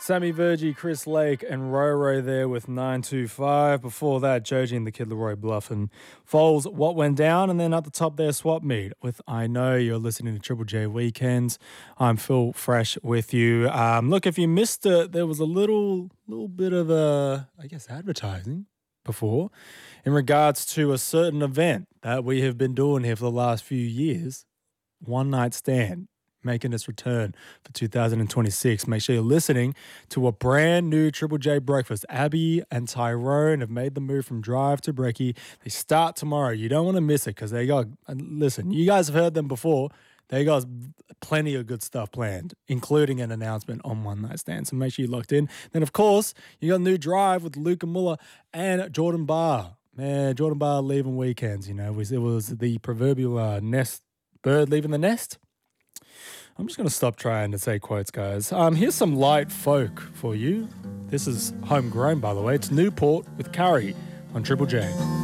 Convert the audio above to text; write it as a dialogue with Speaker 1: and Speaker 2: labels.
Speaker 1: Sammy Virgie, Chris Lake, and Roro there with 925. Before that, Joji and the Kid Leroy Bluff and Foles, What Went Down. And then at the top there, Swap Meet with I Know. You're listening to Triple J Weekends. I'm Phil Fresh with you. Look, if you missed it, there was a little bit of advertising before in regards to a certain event that we have been doing here for the last few years. One Night Stand, making its return for 2026. Make sure you're listening to a brand new Triple J breakfast. Abby and Tyrone have made the move from Drive to Brekkie. They start tomorrow. You don't want to miss it because they got, listen, you guys have heard them before. They got plenty of good stuff planned, including an announcement on One Night Stand. So make sure you're locked in. Then, of course, you got a new Drive with Luca Muller and Jordan Barr. Man, Jordan Barr leaving weekends, you know. It was the proverbial bird leaving the nest. I'm just going to stop trying to say quotes, guys. Here's some light folk for you. This is homegrown, by the way. It's Newport with Curry on Triple J.